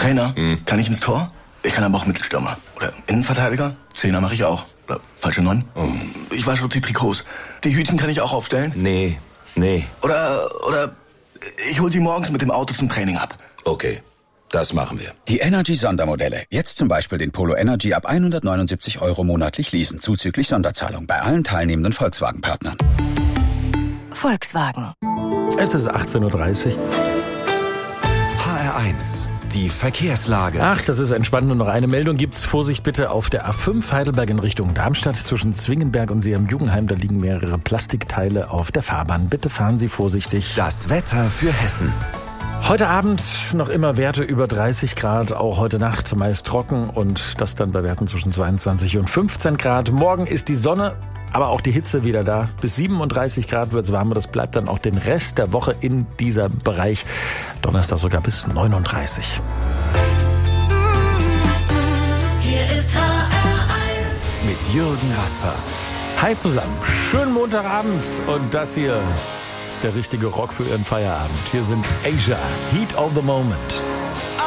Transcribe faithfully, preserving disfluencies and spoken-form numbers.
Trainer, hm. kann ich ins Tor? Ich kann aber auch Mittelstürmer. Oder Innenverteidiger? Zehner mache ich auch. Oder falsche Neun? Oh. Ich wasche die Trikots. Die Hütchen kann ich auch aufstellen? Nee, nee. Oder, oder ich hol sie morgens mit dem Auto zum Training ab. Okay, das machen wir. Die Energy-Sondermodelle. Jetzt zum Beispiel den Polo Energy ab hundertneunundsiebzig Euro monatlich leasen, zuzüglich Sonderzahlung bei allen teilnehmenden Volkswagen-Partnern. Volkswagen. Es ist achtzehn Uhr dreißig. H R eins. Die Verkehrslage. Ach, das ist entspannt. Nur noch eine Meldung gibt's. Vorsicht bitte auf der A fünf Heidelberg in Richtung Darmstadt zwischen Zwingenberg und Seeheim-Jugenheim. Da liegen mehrere Plastikteile auf der Fahrbahn. Bitte fahren Sie vorsichtig. Das Wetter für Hessen. Heute Abend noch immer Werte über dreißig Grad, auch heute Nacht meist trocken und das dann bei Werten zwischen zweiundzwanzig und fünfzehn Grad. Morgen ist die Sonne, aber auch die Hitze wieder da. Bis siebenunddreißig Grad wird's warmer. Das bleibt dann auch den Rest der Woche in dieser Bereich. Donnerstag sogar bis neununddreißig. Hier ist H R eins. Mit Jürgen Rasper. Hi zusammen. Schönen Montagabend und das hier ist der richtige Rock für Ihren Feierabend. Hier sind Asia, Heat of the Moment.